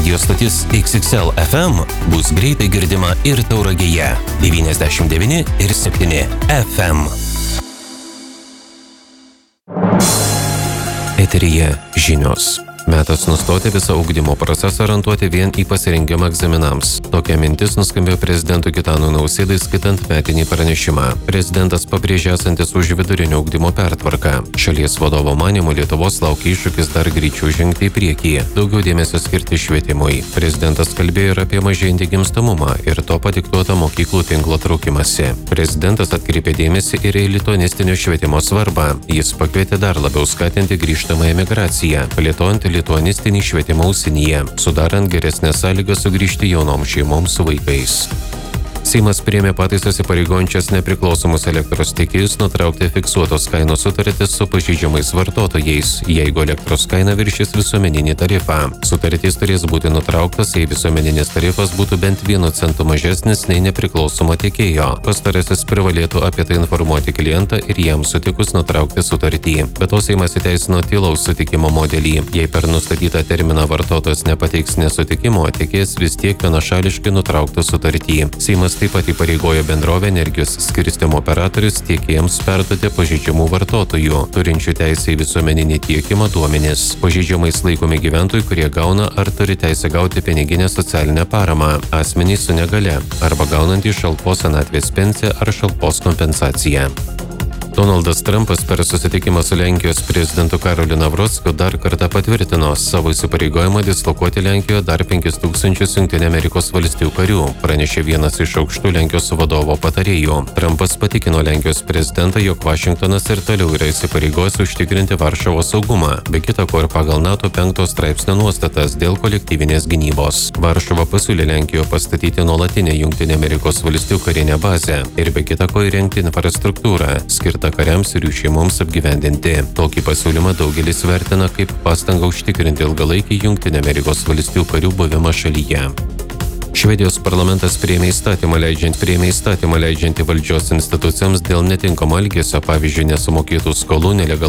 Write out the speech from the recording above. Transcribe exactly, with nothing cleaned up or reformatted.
Radio stotis X X L F M bus greitai girdima ir Tauragėje devyniasdešimt devyni ir septyni F M. Eteryje žinios. Metas nustoti visą ugdymo procesą orientuoti vien į pasirengimą egzaminams. Tokia mintis nuskambėjo prezidentui Gitanui Nausėdai skaitant metinį pranešimą. Prezidentas pabrėžė esantis už vidurinio ugdymo pertvarką. Šalies vadovo manymu Lietuvos laukia iššūkis dar greičiau žengti į priekį, daugiau dėmesio skirti švietimui. Prezidentas kalbėjo ir apie mažėjantį gimstamumą ir to padiktuotą mokyklų tinklo traukimąsi. Prezidentas atkreipė dėmesį ir į lituanistinio švietimo svarbą. Jis pakvietė dar labiau skatinti grįžtamąją migraciją, plėtojant lituanistinį švietimą užsienyje, sudarant geresnės sąlygas sugrįžti jaunoms šeimoms su vaikais. Seimas priėmė pataisas įpareigojančias nepriklausomus elektros tiekėjus nutraukti fiksuotos kainos sutartis su pažeidžiamais vartotojais, jeigu elektros kaina viršys visuomeninį tarifą. Sutartys turės būti nutrauktas, jei visuomeninis tarifas būtų bent vienu centu mažesnis nei nepriklausomo tiekėjo. Pastarasis privalėtų apie tai informuoti klientą ir jam sutikus nutraukti sutartį. Be to Seimas įteisino tylaus sutikimo modelį. Jei per nustatytą terminą vartotojas nepateiks nesutikimo, tiekėjas vis tiek vienašališkai nutrauktų sutartį. Seimas taip pat įpareigojo bendrovę energijos skirstymo operatorius tiekėjams perduoti pažeidžiamų vartotojų, turinčių teisę į visuomeninį tiekimą duomenis. Pažeidžiamais laikomi gyventojai, kurie gauna ar turi teisę gauti piniginę socialinę paramą, asmenys su negale arba gaunantys šalpos senatvės pensiją ar šalpos kompensaciją. Donaldas Trumpas per susitikimą su Lenkijos prezidentu Karoliu Navrockiu dar kartą patvirtino savo įsipareigojimą dislokuoti Lenkijoje dar penkis tūkstančius Jungtinių Amerikos valstijų karių, pranešė vienas iš aukštų Lenkijos vadovo patarėjų. Trumpas patikino Lenkijos prezidentą, jog Vašingtonas ir toliau yra įsipareigojęs užtikrinti Varšuvos saugumą, be kita ko ir pagal NATO penkto straipsnio nuostatas dėl kolektyvinės gynybos. Varšuva pasiūlė Lenkijoje pastatyti nuolatinę Jungtinių Amerikos valstijų karinę bazę ir be kita ko įrengti infrastruktūrą, skirtą kariams ir jų šeimoms apgyvendinti. Tokį pasiūlymą daugelis vertina kaip pastangą užtikrinti ilgalaikį Jungtinių Amerikos valstijų karių buvimą šalyje. Švedijos parlamentas priėmė įstatymą leidžiant priėmė įstatymą leidžiantį valdžios institucijoms dėl netinkamo elgesio, pavyzdžiui, nesumokėtų skolų, nelegalų